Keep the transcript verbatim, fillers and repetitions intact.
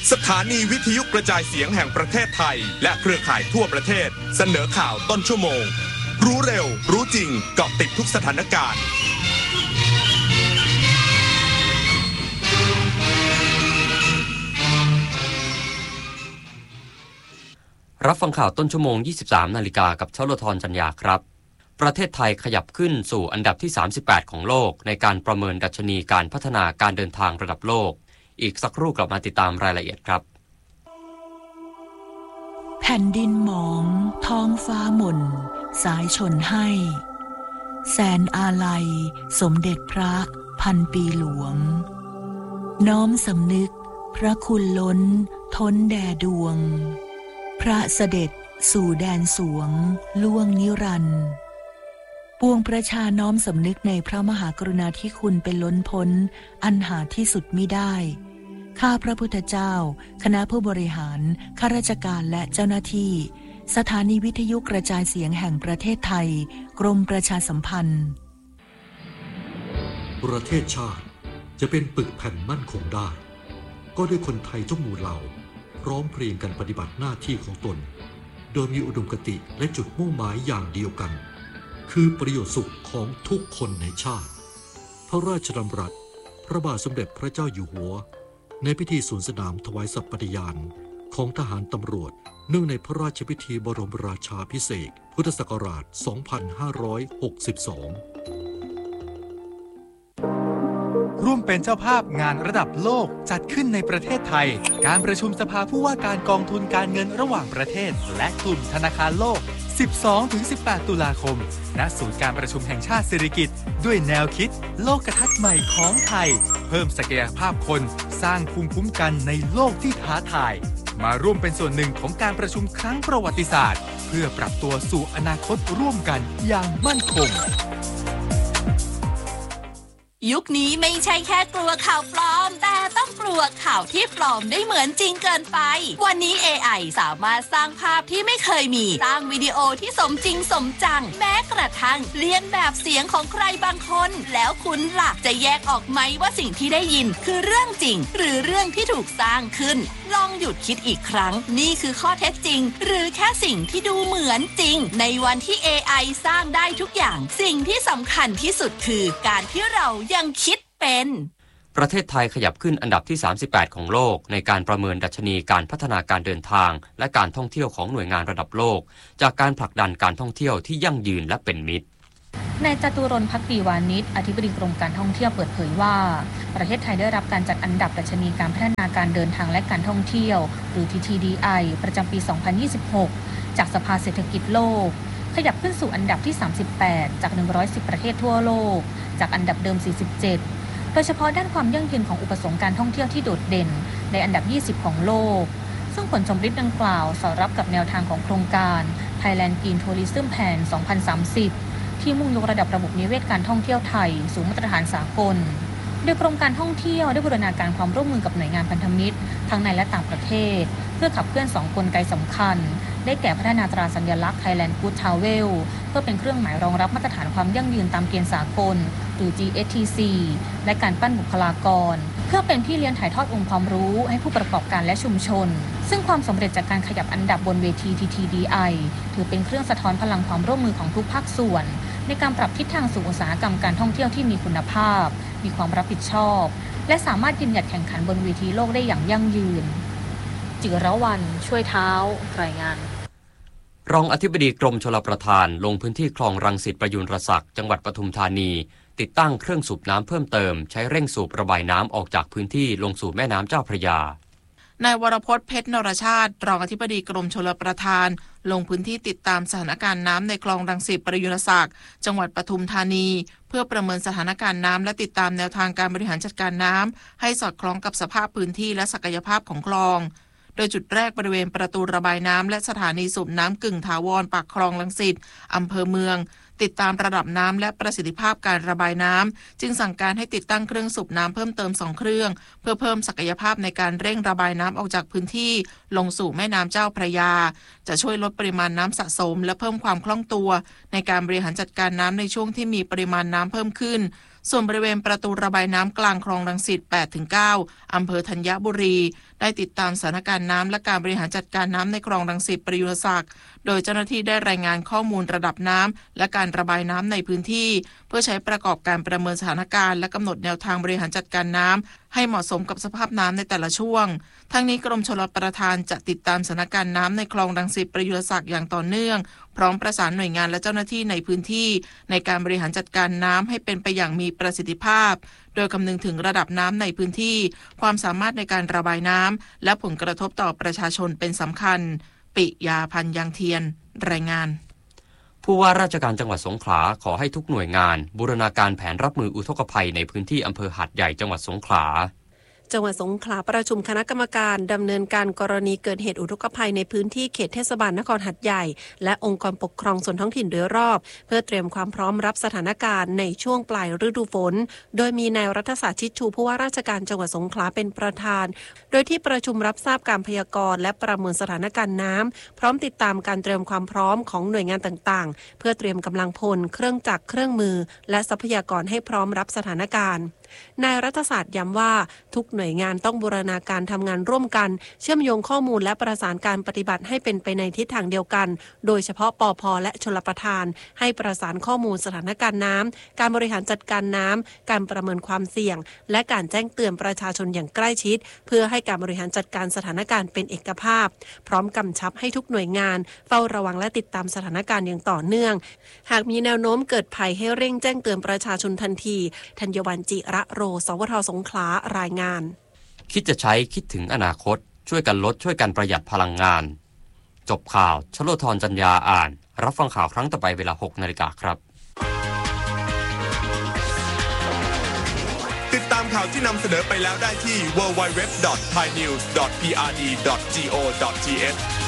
สถานีวิทยุกระจายเสียงแห่งประเทศไทยและเครือข่ายทั่วประเทศเสนอข่าวต้นชั่วโมงรู้เร็วรู้จริงเกาะติดทุกสถานการณ์รับฟังข่าวต้นชั่วโมง ยี่สิบสาม นาฬิกากับชลธรจันยาครับประเทศไทยขยับขึ้นสู่อันดับที่ สามสิบแปด ของโลกในการประเมินดัชนีการพัฒนาการเดินทางระดับโลกอีกสักครู่กลับมาติดตามรายละเอียดครับแผ่นดินหมองท้องฟ้าหม่นสายชนให้แสนอาลัยสมเด็จพระพันปีหลวงน้อมสำนึกพระคุณล้นท้นแด่ดวงพระเสด็จสู่แดนสวงล่วงนิรันดร์ปวงประชาน้อมสำนึกในพระมหากรุณาธิคุณเป็นล้นพ้นอันหาที่สุดมิได้ข้าพระพุทธเจ้าคณะผู้บริหารข้าราชการและเจ้าหน้าที่สถานีวิทยุกระจายเสียงแห่งประเทศไทยกรมประชาสัมพันธ์ประเทศชาติจะเป็นปึกแผ่นมั่นคงได้ก็ด้วยคนไทยทุกหมู่เหล่าพร้อมเพรียงกันปฏิบัติหน้าที่ของตนโดยมีอุดมคติและจุดมุ่งหมายอย่างเดียวกันคือประโยชน์สุขของทุกคนในชาติพระราชดำรัสพระบาทสมเด็จพระเจ้าอยู่หัวในพิธีสวนสนามถวายสัตย์ปฏิญาณของทหารตำรวจเนื่องในพระราชพิธีบรมราชาภิเษกพุทธศักราช สองพันห้าร้อยหกสิบสองร่วมเป็นเจ้าภาพงานระดับโลกจัดขึ้นในประเทศไทยการประชุมสภาผู้ว่าการกองทุนการเงินระหว่างประเทศและกลุ่มธนาคารโลก สิบสองถึงสิบแปด ตุลาคมณศูนย์การประชุมแห่งชาติสิริกิติ์ด้วยแนวคิดโลกทัศน์ใหม่ของไทยเพิ่มศักยภาพคนสร้างภูมิคุ้มกันในโลกที่ท้าทายมาร่วมเป็นส่วนหนึ่งของการประชุมครั้งประวัติศาสตร์เพื่อปรับตัวสู่อนาคตร่วมกันอย่างมั่นคงยุคนี้ไม่ใช่แค่กลัวข่าวปลอมแต่ต้องกลัวข่าวที่ปลอมได้เหมือนจริงเกินไปวันนี้ เอ ไอ สามารถสร้างภาพที่ไม่เคยมีสร้างวิดีโอที่สมจริงสมจังแม้กระทั่งเลียนแบบเสียงของใครบางคนแล้วคุณล่ะจะแยกออกไหมว่าสิ่งที่ได้ยินคือเรื่องจริงหรือเรื่องที่ถูกสร้างขึ้นลองหยุดคิดอีกครั้งนี่คือข้อเท็จจริงหรือแค่สิ่งที่ดูเหมือนจริงในวันที่ เอ ไอ สร้างได้ทุกอย่างสิ่งที่สำคัญที่สุดคือการที่เรายังคิดเป็นประเทศไทยขยับขึ้นอันดับที่ สามสิบแปด ของโลกในการประเมินดัชนีการพัฒนาการเดินทางและการท่องเที่ยวของหน่วยงานระดับโลกจากการผลักดันการท่องเที่ยวที่ยั่งยืนและเป็นมิตรนายจตุรนต์ ภักดีวานิชอธิบดีกรมการท่องเที่ยวเปิดเผยว่าประเทศไทยได้รับการจัดอันดับดัชนีการพัฒนาการเดินทางและการท่องเที่ยวหรือ ที ที ดี ไอ ประจำปี สองพันยี่สิบหกจากสภาเศรษฐกิจโลกขยับขึ้นสู่อันดับที่ สามสิบแปด จาก หนึ่งร้อยสิบ ประเทศทั่วโลกจากอันดับเดิม สี่สิบเจ็ดโดยเฉพาะด้านความยั่งยืนของอุปสงค์การท่องเที่ยวที่โดดเด่นในอันดับยี่สิบของโลกซึ่งผลสมฤทธิ์ดังกล่าวสอดรับกับแนวทางของโครงการ Thailand Green Tourism Plan สองพันสามสิบที่มุ่งยกระดับระบบนิเวศการท่องเที่ยวไทยสู่มาตรฐานสากลโดยกรมการท่องเที่ยวได้บูรณาการความร่วมมือกับหน่วยงานพันธมิตรทั้งในและต่างประเทศเพื่อขับเคลื่อนสองกลไกสำคัญได้แก่พัฒนาตราสัญลักษณ์ Thailand Good Travel เพื่อเป็นเครื่องหมายรองรับมาตรฐานความยั่งยืนตามเกณฑ์สากลหรือ จี เอส ที ซี และการปั้นบุคลากรเพื่อเป็นพี่เลี้ยงถ่ายทอดองค์ความรู้ให้ผู้ประกอบการและชุมชนซึ่งความสำเร็จจากการขยับอันดับบนเวที ที ที ดี ไอ ถือเป็นเครื่องสะท้อนพลังความร่วมมือของทุกภาคส่วนในการปรับทิศทางสู่อุตสาหกรรมการท่องเที่ยวที่มีคุณภาพมีความรับผิดชอบและสามารถยืนหยัดแข่งขันบนเวทีโลกได้อย่างยั่งยืนจิรวรรณช่วยเท้ารายงานรองอธิบดีกรมชลประทานลงพื้นที่คลองรังสิตประยุรศักดิ์จังหวัดปทุมธานีติดตั้งเครื่องสูบน้ำเพิ่มเติมใช้เร่งสูบระบายน้ำออกจากพื้นที่ลงสู่แม่น้ำเจ้าพระยานายวรพจน์เพชรนรชาติรองอธิบดีกรมชลประทานลงพื้นที่ติดตามสถานการณ์น้ำในคลองรังสิตประยุรศักดิ์จังหวัดปทุมธานีเพื่อประเมินสถานการณ์น้ำและติดตามแนวทางการบริหารจัดการน้ำให้สอดคล้องกับสภาพพื้นที่และศักยภาพของคลองโดยจุดแรกบริเวณประตูระบายน้ำและสถานีสูบน้ำกึ่งถาวรปากคลองรังสิตอำเภอเมืองติดตามระดับน้ำและประสิทธิภาพการระบายน้ำจึงสั่งการให้ติดตั้งเครื่องสูบน้ำเพิ่มเติมสองเครื่องเพื่อเพิ่มศักยภาพในการเร่งระบายน้ำออกจากพื้นที่ลงสู่แม่น้ำเจ้าพระยาจะช่วยลดปริมาณน้ำสะสมและเพิ่มความคล่องตัวในการบริหารจัดการน้ำในช่วงที่มีปริมาณน้ำเพิ่มขึ้นส่วนบริเวณประตูระบายน้ำกลางคลองรังสิต แปดถึงเก้า อำเภอธัญบุรีได้ติดตามสถานการณ์น้ำและการบริหารจัดการน้ำในคลองรังสิตประยุรศักดิ์โดยเจ้าหน้าที่ได้รายงานข้อมูลระดับน้ำและการระบายน้ำในพื้นที่เพื่อใช้ประกอบการประเมินสถานการณ์และกำหนดแนวทางบริหารจัดการน้ำให้เหมาะสมกับสภาพน้ำในแต่ละช่วงทั้งนี้กรมชลประทานจะติดตามสถานการณ์น้ำในคลองรังสิตประยุรศักดิ์อย่างต่อเนื่องพร้อมประสานหน่วยงานและเจ้าหน้าที่ในพื้นที่ในการบริหารจัดการน้ำให้เป็นไปอย่างมีประสิทธิภาพโดยคำนึงถึงระดับน้ำในพื้นที่ความสามารถในการระบายน้ำและผลกระทบต่อประชาชนเป็นสำคัญปิยาพันธ์ยังเทียนรายงานผู้ว่าราชการจังหวัดสงขลาขอให้ทุกหน่วยงานบูรณาการแผนรับมืออุทกภัยในพื้นที่อำเภอหาดใหญ่จังหวัดสงขลาจังหวัดสงขลาประชุมคณะกรรมการดำเนินการกรณีเกิดเหตุอุทกภัยในพื้นที่เขตเทศบาลนครหาดใหญ่และองค์กรปกครองส่วนท้องถิ่นโดยรอบเพื่อเตรียมความพร้อมรับสถานการณ์ในช่วงปลายฤดูฝนโดยมีนายรัฐศาสตร์ชิดชูผู้ว่าราชการจังหวัดสงขลาเป็นประธานโดยที่ประชุมรับทราบการพยากรณ์และประเมินสถานการณ์น้ำพร้อมติดตามการเตรียมความพร้อมของหน่วยงานต่างๆเพื่อเตรียมกำลังพลเครื่องจักรเครื่องมือและทรัพยากรให้พร้อมรับสถานการณ์นายรัฐศาสตร์ย้ำว่าทุกหน่วยงานต้องบูรณาการทำงานร่วมกันเชื่อมโยงข้อมูลและประสานการปฏิบัติให้เป็นไปในทิศทางเดียวกันโดยเฉพาะปภ.และชลประทานให้ประสานข้อมูลสถานการณ์น้ำการบริหารจัดการน้ำการประเมินความเสี่ยงและการแจ้งเตือนประชาชนอย่างใกล้ชิดเพื่อให้การบริหารจัดการสถานการณ์เป็นเอกภาพพร้อมกำชับให้ทุกหน่วยงานเฝ้าระวังและติดตามสถานการณ์อย่างต่อเนื่องหากมีแนวโน้มเกิดภัยให้เร่งแจ้งเตือนประชาชนทันทีธัญวรรณจิระโรสวทสงขลารายงานคิดจะใช้คิดถึงอนาคตช่วยกันลดช่วยกันประหยัดพลังงานจบข่าวชโลธรจัญญาอ่านรับฟังข่าวครั้งต่อไปเวลา หกนาฬิกาครับติดตามข่าวที่นำเสนอไปแล้วได้ที่ ดับเบิลยู ดับเบิลยู ดับเบิลยู ดอท ไทยนิวส์ ดอท พี อาร์ ดี ดอท จี โอ ดอท ที เอช